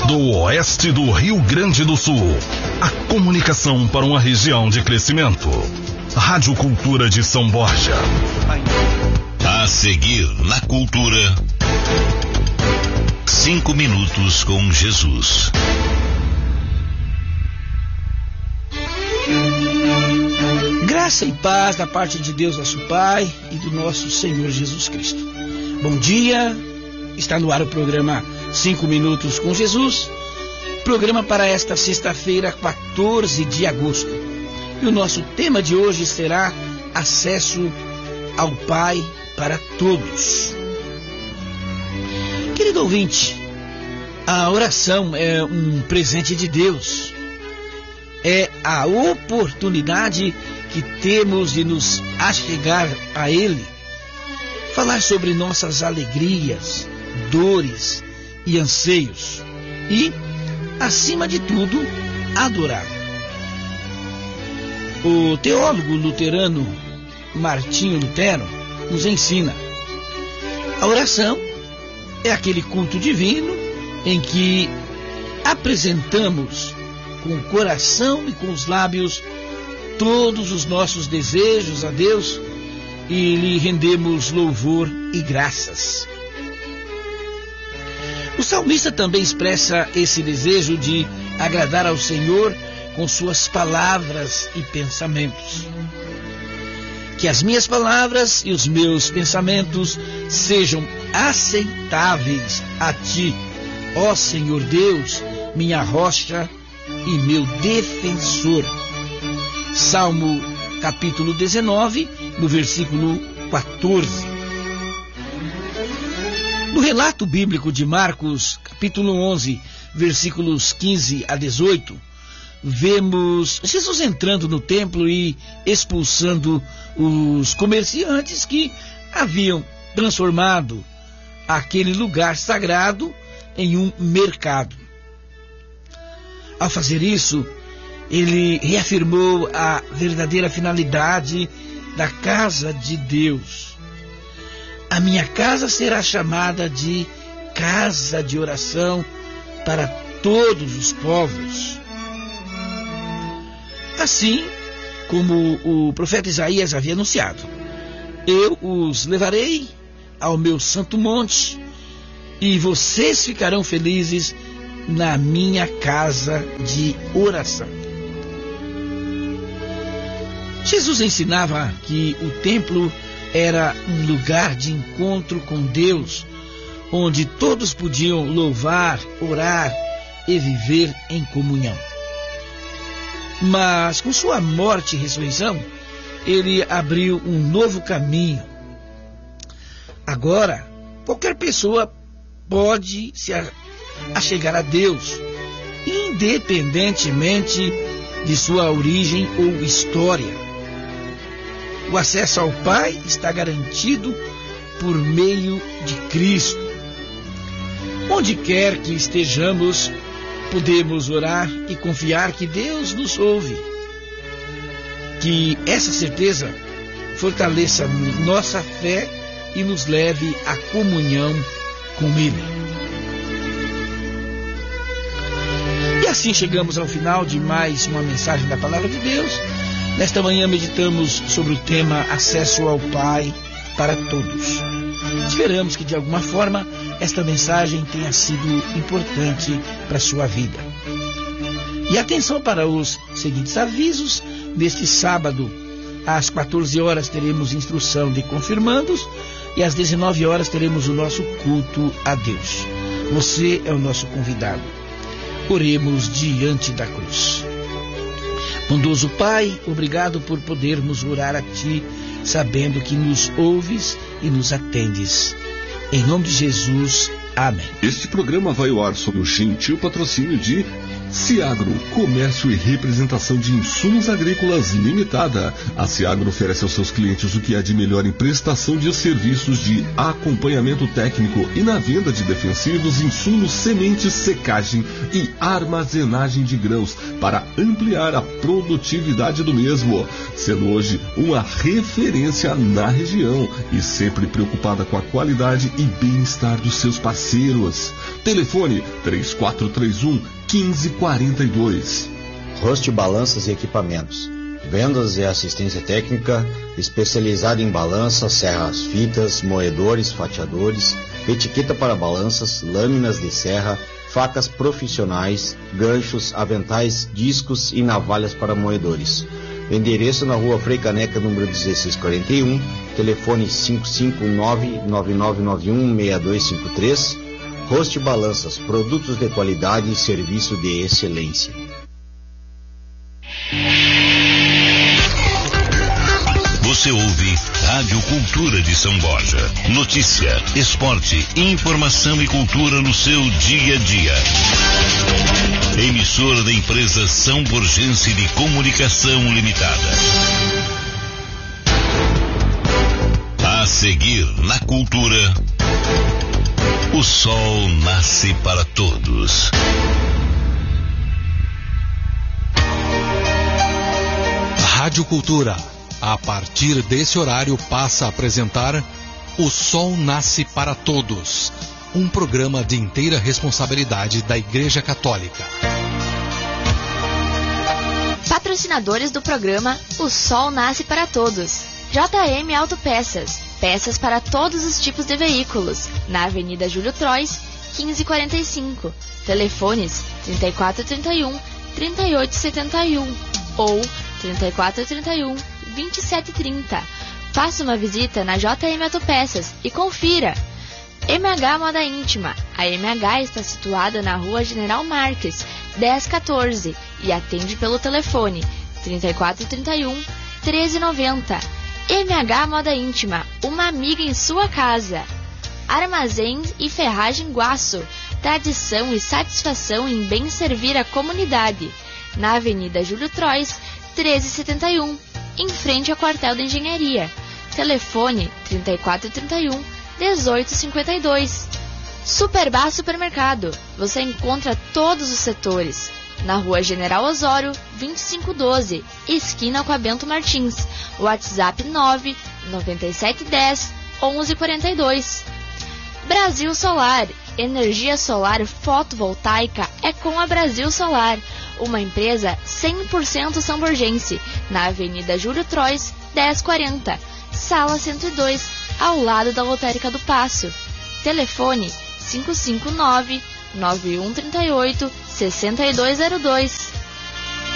do oeste do Rio Grande do Sul. A comunicação para uma região de crescimento. Rádio Cultura de São Borja. A seguir na Cultura, 5 minutos com Jesus. Graça e paz da parte de Deus, nosso Pai, e do nosso Senhor Jesus Cristo. Bom dia, está no ar o programa 5 minutos com Jesus, programa para esta sexta-feira, 14 de agosto. E o nosso tema de hoje será acesso ao Pai para todos. Querido ouvinte, a oração é um presente de Deus. É a oportunidade que temos de nos achegar a Ele, falar sobre nossas alegrias, dores e anseios e, acima de tudo, adorar. O teólogo luterano Martinho Lutero nos ensina: a oração é aquele culto divino em que apresentamos com o coração e com os lábios todos os nossos desejos a Deus e lhe rendemos louvor e graças. O salmista também expressa esse desejo de agradar ao Senhor com suas palavras e pensamentos. Que as minhas palavras e os meus pensamentos sejam aceitáveis a Ti, ó Senhor Deus, minha rocha e meu defensor. Salmo capítulo 19, no versículo 14. No relato bíblico de Marcos, capítulo 11, versículos 15 a 18, vemos Jesus entrando no templo e expulsando os comerciantes que haviam transformado aquele lugar sagrado em um mercado. Ao fazer isso, ele reafirmou a verdadeira finalidade da casa de Deus. A minha casa será chamada de casa de oração para todos os povos. Assim como o profeta Isaías havia anunciado: eu os levarei ao meu santo monte e vocês ficarão felizes na minha casa de oração. Jesus ensinava que o templo era um lugar de encontro com Deus, onde todos podiam louvar, orar e viver em comunhão. Mas com sua morte e ressurreição, ele abriu um novo caminho. Agora, qualquer pessoa pode se achegar a Deus, independentemente de sua origem ou história. O acesso ao Pai está garantido por meio de Cristo. Onde quer que estejamos, podemos orar e confiar que Deus nos ouve. Que essa certeza fortaleça nossa fé e nos leve à comunhão com Ele. E assim chegamos ao final de mais uma mensagem da Palavra de Deus. Nesta manhã meditamos sobre o tema acesso ao Pai para todos. Esperamos que de alguma forma esta mensagem tenha sido importante para a sua vida. E atenção para os seguintes avisos. Neste sábado, às 14 horas, teremos instrução de confirmandos e às 19 horas teremos o nosso culto a Deus. Você é o nosso convidado. Oremos diante da cruz. Bondoso Pai, obrigado por podermos orar a Ti, sabendo que nos ouves e nos atendes. Em nome de Jesus, amém. Este programa vai ao ar sob o gentil patrocínio de Ciagro, comércio e representação de insumos agrícolas limitada. A Ciagro oferece aos seus clientes o que há de melhor em prestação de serviços de acompanhamento técnico e na venda de defensivos, insumos, sementes, secagem e armazenagem de grãos para ampliar a produtividade do mesmo, sendo hoje uma referência na região e sempre preocupada com a qualidade e bem-estar dos seus parceiros. Telefone 3431-1542. Host Balanças e Equipamentos. Vendas e assistência técnica especializada em balanças, serras, fitas, moedores, fatiadores, etiqueta para balanças, lâminas de serra, facas profissionais, ganchos, aventais, discos e navalhas para moedores. Endereço na Rua Frei Caneca, número 1641, telefone 559-9991-6253. Host Balanças, produtos de qualidade e serviço de excelência. Você ouve Rádio Cultura de São Borja. Notícia, esporte, informação e cultura no seu dia a dia. Emissora da empresa São Borgense de Comunicação Limitada. A seguir na cultura, o sol nasce para todos. Rádio Cultura, a partir desse horário, passa a apresentar O Sol Nasce para Todos, um programa de inteira responsabilidade da Igreja Católica. Patrocinadores do programa O Sol Nasce para Todos. JM Autopeças, peças para todos os tipos de veículos, na Avenida Júlio Trois, 1545. Telefones 3431-3871 ou 3431-2730. Faça uma visita na JM Autopeças e confira. MH Moda Íntima. A MH está situada na Rua General Marques, 1014 e atende pelo telefone 3431-1390. MH Moda Íntima, uma amiga em sua casa. Armazém e Ferragem Guaço. Tradição e satisfação em bem servir a comunidade. Na Avenida Júlio Trois, 1371, em frente ao quartel da Engenharia. Telefone 3431-1852. Superbar Supermercado. Você encontra todos os setores. Na Rua General Osório, 2512, esquina com a Bento Martins. WhatsApp 99710-1142. Brasil Solar. Energia solar fotovoltaica é com a Brasil Solar, uma empresa 100% samborgense, na Avenida Júlio Trois, 1040, Sala 102, ao lado da Lotérica do Paço. Telefone 559-9138-6202.